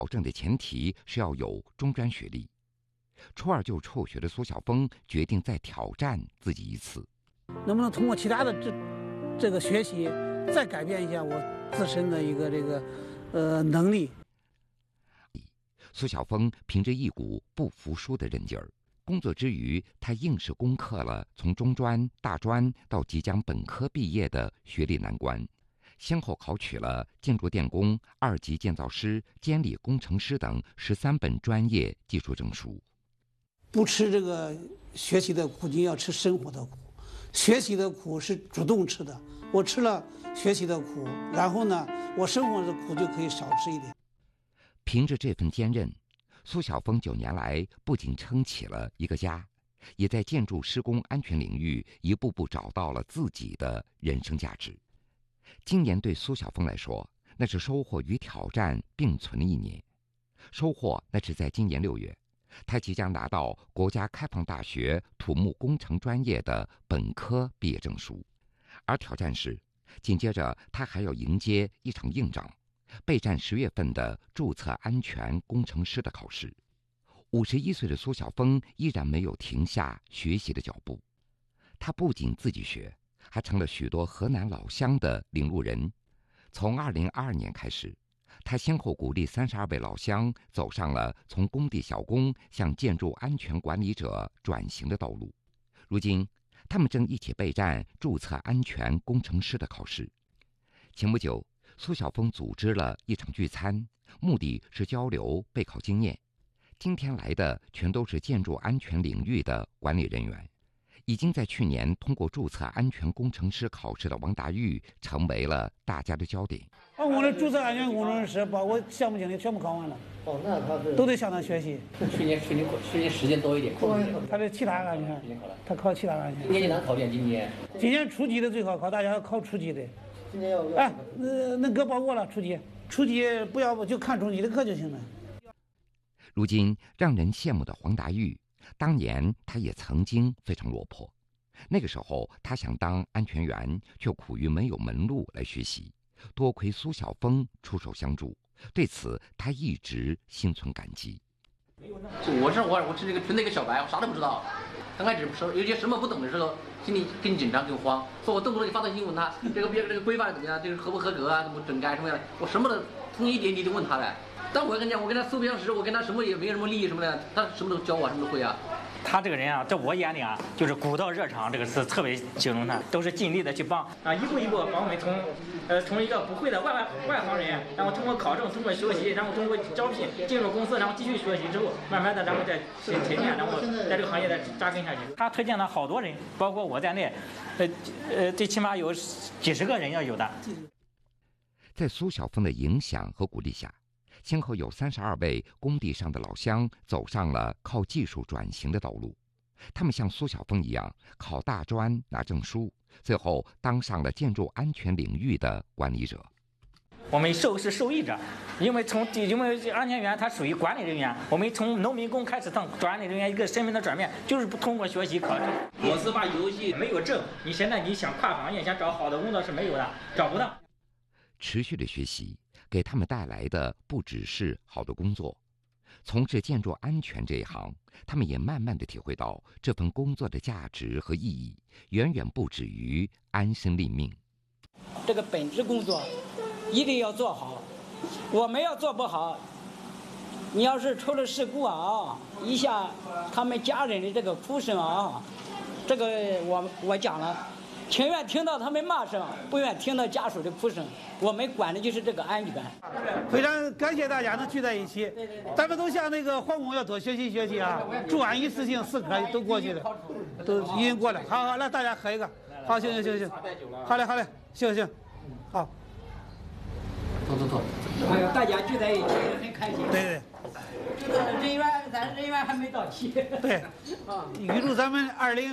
保证的前提是要有中专学历。初二就辍学的苏晓峰决定再挑战自己一次， 能不能通过其他的这个学习，再改变一下我自身的一个能力。 苏晓峰凭着一股不服输的韧劲儿，工作之余，他硬是攻克了从中专、大专到即将本科毕业的学历难关，先后考取了建筑电工、2级建造师、监理工程师等13本专业技术证书。 不吃这个学习的苦，你要吃生活的苦。学习的苦是主动吃的，我吃了学习的苦，然后呢，我生活的苦就可以少吃一点。 凭着这份坚韧，苏晓峰9年来不仅撑起了一个家，也在建筑施工安全领域一步步找到了自己的人生价值。今年对苏晓峰来说，那是收获与挑战并存的一年。收获那是在今年6月，他即将拿到国家开放大学土木工程专业的本科毕业证书，而挑战是，紧接着他还要迎接一场硬仗，备战10月份的注册安全工程师的考试。51岁的苏晓峰依然没有停下学习的脚步，他不仅自己学，还成了许多河南老乡的领路人。从2022年开始，他先后鼓励32位老乡走上了从工地小工向建筑安全管理者转型的道路。如今，他们正一起备战注册安全工程师的考试。前不久，苏晓峰组织了一场聚餐，目的是交流备考经验。今天来的全都是建筑安全领域的管理人员。已经在去年通过注册安全工程师考试的王达玉成为了大家的焦点。 我的注册安全工程师包括项目经理全部考完了。那他是都得向他学习。 去年时间多一点。 他的其他安全，他考其他安全。 今年能考点？今年初级的最好考，大家要考初级的。今年要那搁包过了初级不要就看中级的课就行了。 如今让人羡慕的黄达玉，当年他也曾经非常落魄。那个时候他想当安全员，却苦于没有门路来学习，多亏苏晓峰出手相助，对此他一直心存感激。 我是这个纯的一个小白，我啥都不知道。刚开始有些什么不懂的时候，心里更紧张更慌，说我动不动就发短信问他这个规范怎么样，这个合不合格啊，怎么整改什么样的，我什么的从一点一滴都问他的。但我跟你讲，我跟他素不相识，我跟他什么也没有什么利益什么的，他什么都教我，什么都会啊。 他这个人啊，在我眼里啊，就是古道热肠这个词特别形容他，都是尽力的去帮啊，一步一步把我们从一个不会的外行人，然后通过考证，通过学习，然后通过招聘进入公司，然后继续学习之后，慢慢的然后再沉淀，然后在这个行业再扎根下去。他推荐了好多人，包括我在内，最起码有几十个人要有的。 在苏晓峰的影响和鼓励下，先后有32位工地上的老乡走上了靠技术转型的道路。他们像苏晓峰一样考大专拿证书，最后当上了建筑安全领域的管理者。 我们是受益者，因为安全员他属于管理人员，我们从农民工开始当管理人员，一个身份的转变就是不通过学习考证。我是把游戏没有证，你现在你想跨行业想找好的工作是没有的，找不到。 持续的学习给他们带来的不只是好的工作，从事建筑安全这一行，他们也慢慢地体会到这份工作的价值和意义，远远不止于安身立命。 这个本职工作一定要做好，我们要做不好，你要是出了事故啊，一下他们家人的这个哭声啊，这个我讲了。情愿听到他们骂声，不愿听到家属的哭声。我们管的就是这个安全。 非常感谢大家能聚在一起，咱们都向那个黄工要多学习学习啊！祝安一次性4科都过去了，都已经过了。好，来大家喝一个。好，行，好嘞，行，好。 走。 哎呀，大家聚在一起很开心。 对。 咱人员还没到齐。 对。预祝咱们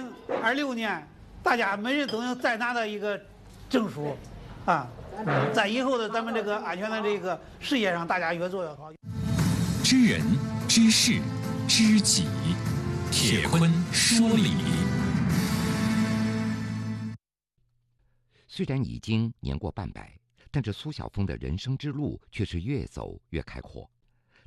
2026年。大家每人都能再拿到一个证书，啊，在以后的咱们这个安全的这个事业上，大家越做越好。 知人知事知己，铁坤说理。 虽然已经年过半百，但这苏晓峰的人生之路却是越走越开阔。